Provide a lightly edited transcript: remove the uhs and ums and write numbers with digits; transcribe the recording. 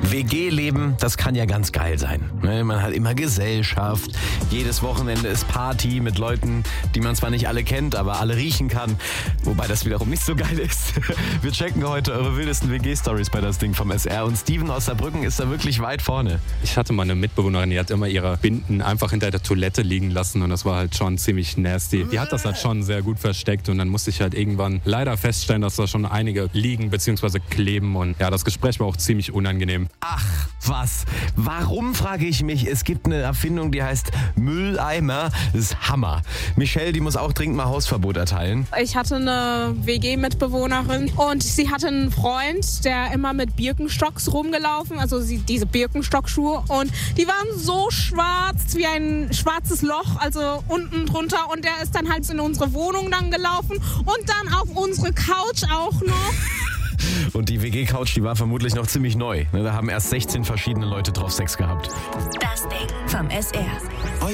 WG-Leben, das kann ja ganz geil sein. Man hat immer Gesellschaft, jedes Wochenende ist Party mit Leuten, die man zwar nicht alle kennt, aber alle riechen kann. Wobei das wiederum nicht so geil ist. Wir checken heute eure wildesten WG-Stories bei das Ding vom SR. Und Steven aus Saarbrücken ist da wirklich weit vorne. Ich hatte mal eine Mitbewohnerin, die hat immer ihre Binden einfach hinter der Toilette liegen lassen und das war halt schon ziemlich nasty. Die hat das halt schon sehr gut versteckt und dann musste ich halt irgendwann leider feststellen, dass da schon einige liegen bzw. kleben und ja, das Gespräch war auch ziemlich unangenehm. Ach, was? Warum, frage ich mich. Es gibt eine Erfindung, die heißt Mülleimer. Das ist Hammer. Michelle, die muss auch dringend mal Hausverbot erteilen. Ich hatte eine WG-Mitbewohnerin und sie hatte einen Freund, der immer mit Birkenstocks rumgelaufen, also diese Birkenstockschuhe, und die waren so schwarz wie ein schwarzes Loch, also unten drunter, und der ist dann halt in unsere Wohnung dann gelaufen und dann auf unsere Couch auch noch. Und die WG-Couch, die war vermutlich noch ziemlich neu. Da haben erst 16 verschiedene Leute drauf Sex gehabt. Das Ding vom SR.